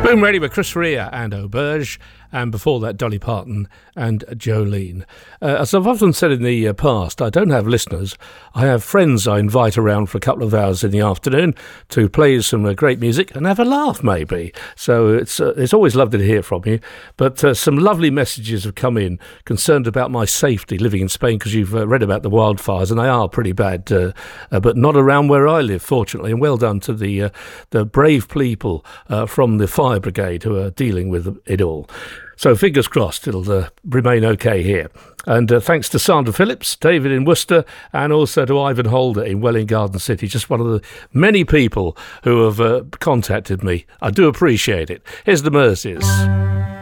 Boom Ready with Chris Rea and Auberge, and before that Dolly Parton and Jolene. As I've often said in the past, I don't have listeners. I have friends I invite around for a couple of hours in the afternoon to play some great music and have a laugh maybe. So it's always lovely to hear from you. But some lovely messages have come in concerned about my safety living in Spain, because you've read about the wildfires, and they are pretty bad, but not around where I live, fortunately. And well done to the brave people from the fire brigade who are dealing with it all. So fingers crossed it'll remain okay here. And thanks to Sandra Phillips, David in Worcester, and also to Ivan Holder in Welwyn Garden City, just one of the many people who have contacted me. I do appreciate it. Here's the Merseys.